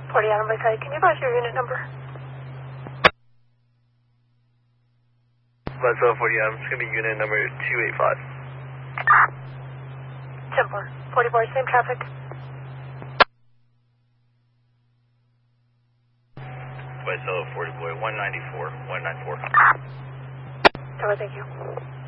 40 Adam by side. Can you pass your unit number? That's 40 Adam. It's going to be unit number 285. 10-4. 44, same traffic. West 40 boy, 194, 194. Tower, thank you.